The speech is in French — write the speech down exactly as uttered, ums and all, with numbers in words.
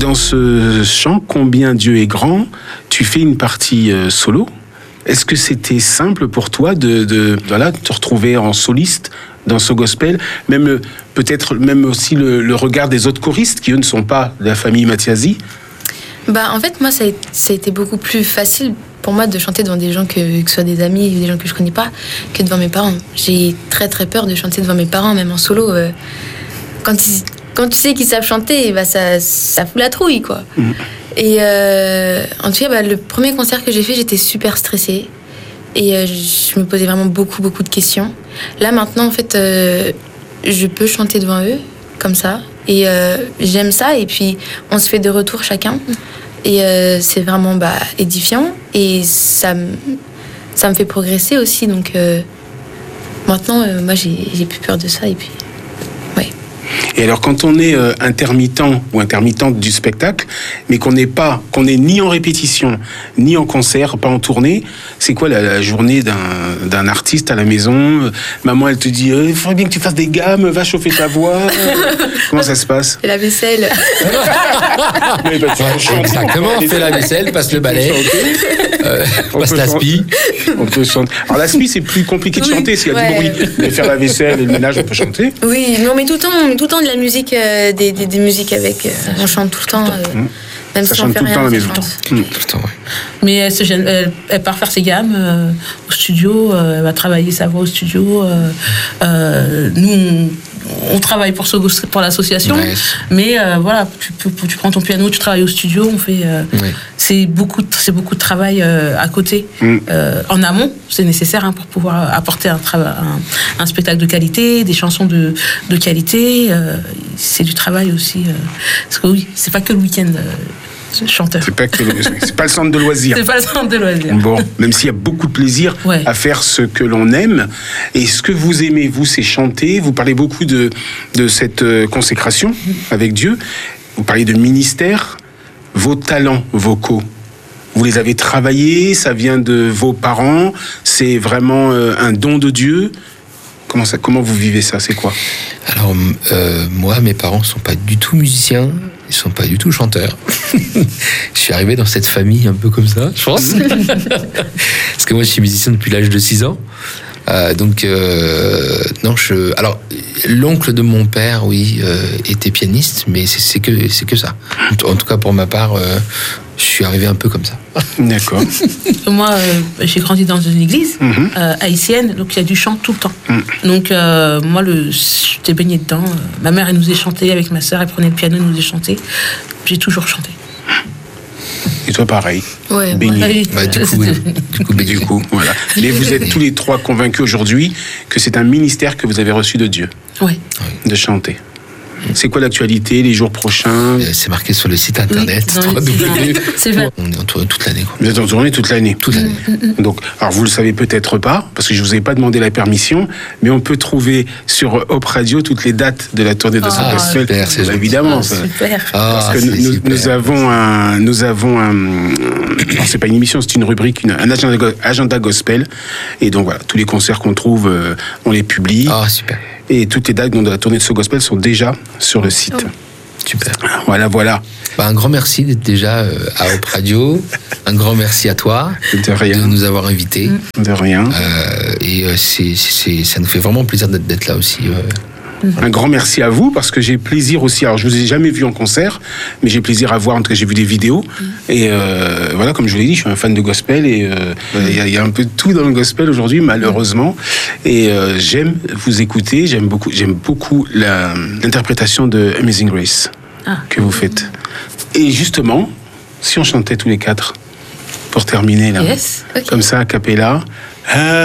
Dans ce chant, Combien Dieu est grand, tu fais une partie euh, solo. Est-ce que c'était simple pour toi de, de, voilà, de te retrouver en soliste dans ce gospel, même euh, peut-être même aussi le, le regard des autres choristes qui eux ne sont pas de la famille Mathiasi? Bah en fait moi ça a, ça a été beaucoup plus facile pour moi de chanter devant des gens que, que ce soit des amis ou des gens que je connais pas que devant mes parents. J'ai très très peur de chanter devant mes parents, même en solo. Euh, quand, ils, quand tu sais qu'ils savent chanter, bah ça, ça fout la trouille quoi. Mmh. Et euh, en tout cas bah, le premier concert que j'ai fait, j'étais super stressée et euh, je me posais vraiment beaucoup beaucoup de questions. Là maintenant en fait euh, je peux chanter devant eux comme ça. Et euh, j'aime ça, et puis on se fait des retours chacun. Et euh, c'est vraiment bah, édifiant, et ça, m- ça me fait progresser aussi. Donc euh, maintenant, euh, moi j'ai, j'ai plus peur de ça. Et puis, ouais. Et alors, quand on est euh, intermittent ou intermittente du spectacle, mais qu'on n'est pas, qu'on n'est ni en répétition, ni en concert, pas en tournée, c'est quoi la, la journée d'un, d'un artiste à la maison? Maman, elle te dit, il euh, faudrait bien que tu fasses des gammes, va chauffer ta voix. Comment ça se passe? Et la vaisselle. Mais bah, tu ouais, exactement, fais la vaisselle, passe le balai, euh, passe l'aspi. On peut chanter. Alors l'aspi, c'est plus compliqué de oui, chanter s'il y a ouais. du bruit. Mais faire la vaisselle et le ménage, on peut chanter. Oui, mais on met tout le temps, tout le temps de la musique, euh, des, des, des musiques avec. Euh, on chante tout le temps. Euh, mmh. Même ça si chante on fait tout rien, le temps à la maison. Mmh. Tout le temps, ouais. Mais elle, se gêne, elle, elle part faire ses gammes euh, au studio, euh, elle va travailler sa voix au studio. Euh, euh, nous, on, on travaille pour, ce, pour l'association, ouais. mais euh, voilà, tu, tu prends ton piano, tu travailles au studio, on fait. Euh, ouais. c'est, beaucoup, c'est beaucoup de travail euh, à côté. Mm. Euh, en amont, c'est nécessaire hein, pour pouvoir apporter un, trava- un, un spectacle de qualité, des chansons de, de qualité. Euh, c'est du travail aussi. Euh, parce que oui, c'est pas que le week-end. Euh, chanteur. C'est pas, que le, c'est pas le centre de loisirs. C'est pas le centre de loisirs. Bon, même s'il y a beaucoup de plaisir ouais. à faire ce que l'on aime. Et ce que vous aimez, vous, c'est chanter. Vous parlez beaucoup de, de cette consécration avec Dieu. Vous parlez de ministère. Vos talents vocaux, vous les avez travaillés, ça vient de vos parents, c'est vraiment un don de Dieu. Comment, ça, comment vous vivez ça? C'est quoi? Alors, euh, moi, mes parents ne sont pas du tout musiciens. Ils sont pas du tout chanteurs. Je suis arrivé dans cette famille un peu comme ça, je pense. Parce que moi, je suis musicien depuis l'âge de six ans. Euh, donc, euh, non, je. Alors, l'oncle de mon père, oui, euh, était pianiste, mais c'est, c'est que c'est que ça. En tout cas, pour ma part, euh, je suis arrivé un peu comme ça. D'accord. Moi, euh, j'ai grandi dans une église mm-hmm. euh, haïtienne, donc il y a du chant tout le temps. Mm. Donc, euh, moi, le, j'étais baignée dedans. Ma mère, elle nous faisait chanter avec ma sœur, elle prenait le piano, elle nous faisait chanter. J'ai toujours chanté. Et toi, pareil. Ouais. Baigné. Bah, du coup, du coup, du coup, voilà. Mais vous êtes tous les trois convaincus aujourd'hui que c'est un ministère que vous avez reçu de Dieu. Oui. De chanter. C'est quoi l'actualité, les jours prochains? C'est marqué sur le site internet. Oui, trois W. C'est vrai. On est en tournée toute l'année. Quoi. Vous êtes en tournée toute l'année. Toute l'année. Donc, alors vous le savez peut-être pas, parce que je vous ai pas demandé la permission, mais on peut trouver sur Hop Radio toutes les dates de la tournée de ah, ce gospel. C'est bah, évidemment. Ah, super. Parce ah, que nous, super. nous avons un, nous avons un, alors c'est pas une émission, c'est une rubrique, une, un agenda, agenda gospel, et donc voilà, tous les concerts qu'on trouve, euh, on les publie. Ah, super. Et toutes les dates de la tournée de ce gospel sont déjà sur le site. Oh. Super. Voilà, voilà. Bah, un grand merci d'être déjà euh, à Hop Radio. Un grand merci à toi de, rien. de nous avoir invités. De rien. Euh, et euh, c'est, c'est, ça nous fait vraiment plaisir d'être, d'être là aussi. Euh. Un grand merci à vous, parce que j'ai plaisir aussi. Alors, je vous ai jamais vu en concert, mais j'ai plaisir à voir. En tout cas, j'ai vu des vidéos. Mm. Et euh, voilà, comme je vous l'ai dit, je suis un fan de gospel. Et il euh, mm. y, y a un peu de tout dans le gospel aujourd'hui, malheureusement. Et euh, j'aime vous écouter. J'aime beaucoup, j'aime beaucoup la, l'interprétation de Amazing Grace ah. que vous faites. Et justement, si on chantait tous les quatre, pour terminer là, yes. Okay. comme ça, a cappella.